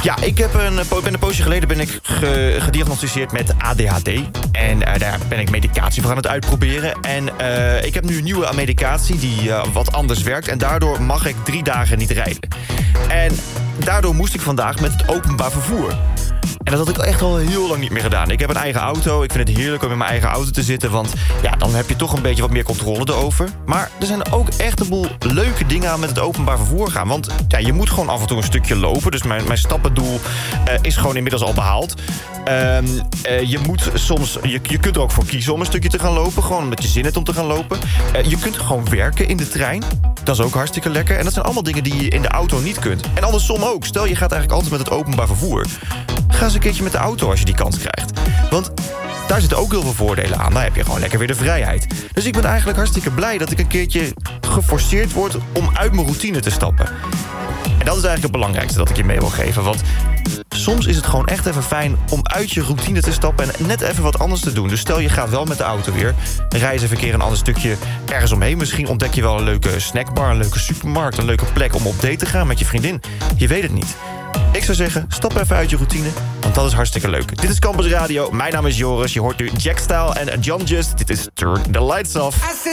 Ja, ik ben een poosje geleden gediagnosticeerd met ADHD. En daar ben ik medicatie voor aan het uitproberen. En ik heb nu een nieuwe medicatie die wat anders werkt. En daardoor mag ik 3 dagen niet rijden. En daardoor moest ik vandaag met het openbaar vervoer. En dat had ik echt al heel lang niet meer gedaan. Ik heb een eigen auto. Ik vind het heerlijk om in mijn eigen auto te zitten. Want ja, dan heb je toch een beetje wat meer controle erover. Maar er zijn ook echt een boel leuke dingen aan met het openbaar vervoer gaan. Want ja, je moet gewoon af en toe een stukje lopen. Dus mijn stappendoel is gewoon inmiddels al behaald. Je kunt er ook voor kiezen om een stukje te gaan lopen. Gewoon omdat je zin hebt om te gaan lopen. Je kunt gewoon werken in de trein. Dat is ook hartstikke lekker. En dat zijn allemaal dingen die je in de auto niet kunt. En andersom ook. Stel, je gaat eigenlijk altijd met het openbaar vervoer. Ga eens een keertje met de auto als je die kans krijgt. Want daar zitten ook heel veel voordelen aan. Daar heb je gewoon lekker weer de vrijheid. Dus ik ben eigenlijk hartstikke blij dat ik een keertje geforceerd word om uit mijn routine te stappen. En dat is eigenlijk het belangrijkste dat ik je mee wil geven. Want soms is het gewoon echt even fijn om uit je routine te stappen en net even wat anders te doen. Dus stel je gaat wel met de auto weer. Rij eens even een keer een ander stukje ergens omheen. Misschien ontdek je wel een leuke snackbar, een leuke supermarkt, een leuke plek om op date te gaan met je vriendin. Je weet het niet. Ik zou zeggen, stap even uit je routine, want dat is hartstikke leuk. Dit is Campus Radio, mijn naam is Joris. Je hoort nu Jack Style en John Just. Dit is Turn the Lights Off.